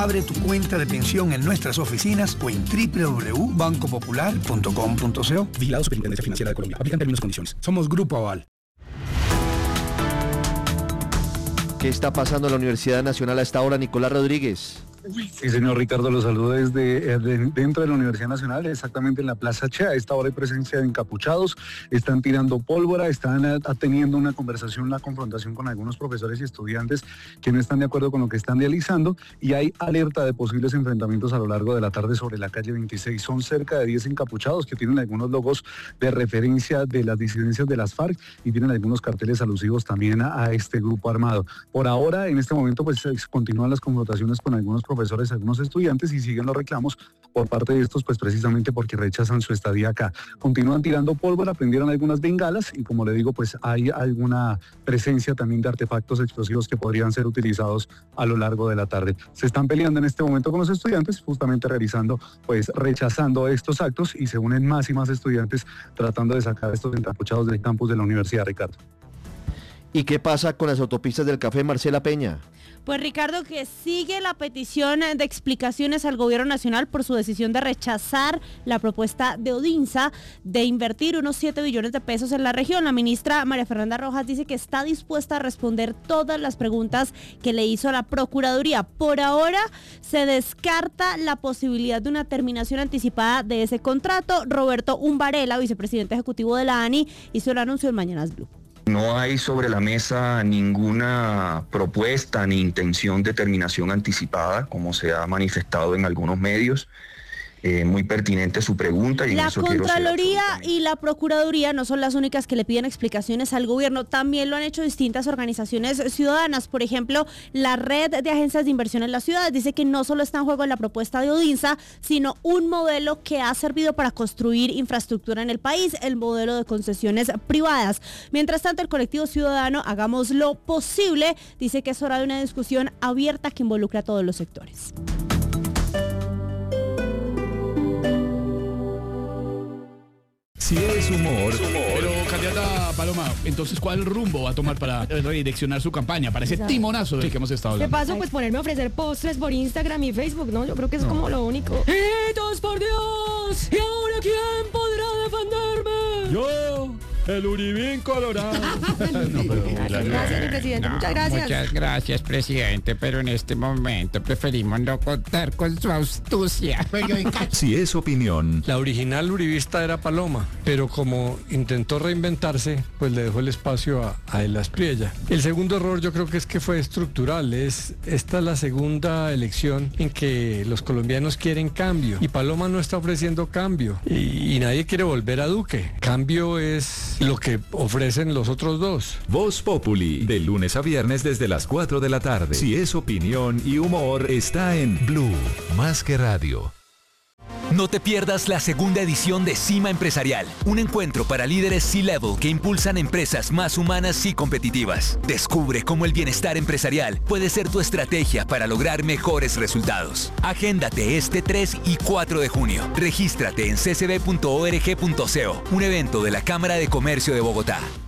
Abre tu cuenta de pensión en nuestras oficinas o en www.bancopopular.com.co. Vigilado Superintendencia Financiera de Colombia. Aplican términos y condiciones. Somos Grupo Aval. ¿Qué está pasando en la Universidad Nacional a esta hora, Nicolás Rodríguez? Sí, señor Ricardo, los saludo desde dentro de la Universidad Nacional, exactamente en la Plaza Che. A esta hora hay presencia de encapuchados, están tirando pólvora, están teniendo una conversación, una confrontación con algunos profesores y estudiantes que no están de acuerdo con lo que están realizando, y hay alerta de posibles enfrentamientos a lo largo de la tarde sobre la calle 26. Son cerca de 10 encapuchados que tienen algunos logos de referencia de las disidencias de las FARC y tienen algunos carteles alusivos también a este grupo armado. Por ahora, en este momento, pues continúan las confrontaciones con algunos profesores, algunos estudiantes, y siguen los reclamos por parte de estos, pues precisamente porque rechazan su estadía acá. Continúan tirando pólvora, prendieron algunas bengalas y, como le digo, pues hay alguna presencia también de artefactos explosivos que podrían ser utilizados a lo largo de la tarde. Se están peleando en este momento con los estudiantes, justamente rechazando estos actos, y se unen más y más estudiantes tratando de sacar a estos encapuchados del campus de la Universidad, Ricardo. ¿Y qué pasa con las autopistas del café, Marcela Peña? Pues Ricardo, que sigue la petición de explicaciones al gobierno nacional por su decisión de rechazar la propuesta de Odinsa de invertir unos 7 billones de pesos en la región. La ministra María Fernanda Rojas dice que está dispuesta a responder todas las preguntas que le hizo la Procuraduría. Por ahora se descarta la posibilidad de una terminación anticipada de ese contrato. Roberto Umbarella, vicepresidente ejecutivo de la ANI, hizo el anuncio en Mañanas Blue. No hay sobre la mesa ninguna propuesta ni intención de terminación anticipada, como se ha manifestado en algunos medios. Muy pertinente su pregunta. Y la en eso Contraloría y la Procuraduría no son las únicas que le piden explicaciones al gobierno. También lo han hecho distintas organizaciones ciudadanas. Por ejemplo, la Red de Agencias de Inversión en las Ciudades dice que no solo está en juego la propuesta de Odinsa, sino un modelo que ha servido para construir infraestructura en el país, el modelo de concesiones privadas. Mientras tanto, el colectivo ciudadano Hagamos lo Posible dice que es hora de una discusión abierta que involucre a todos los sectores. Si es humor. Pero, candidata Paloma, entonces, ¿cuál rumbo va a tomar para redireccionar su campaña? Para ese timonazo del que hemos estado De hablando. paso, pues ponerme a ofrecer postres por Instagram y Facebook, ¿no? Yo creo que es como lo único. ¡Hitos por Dios! ¿Y ahora quién podrá defenderme? ¡Yo! El Uribín Colorado. Gracias, mi presidente, muchas gracias. Muchas gracias, presidente, pero en este momento preferimos no contar con su astucia. Si es opinión. La original uribista era Paloma, pero como intentó reinventarse, pues le dejó el espacio a Elas Priella. El segundo error yo creo que fue estructural. Esta es la segunda elección en que los colombianos quieren cambio y Paloma no está ofreciendo cambio y nadie quiere volver a Duque. Cambio es lo que ofrecen los otros dos. Voz Populi, de lunes a viernes desde las 4 de la tarde. Si es opinión y humor, está en Blue, más que radio. No te pierdas la segunda edición de Cima Empresarial, un encuentro para líderes C-Level que impulsan empresas más humanas y competitivas. Descubre cómo el bienestar empresarial puede ser tu estrategia para lograr mejores resultados. Agéndate este 3 y 4 de junio. Regístrate en ccb.org.co, un evento de la Cámara de Comercio de Bogotá.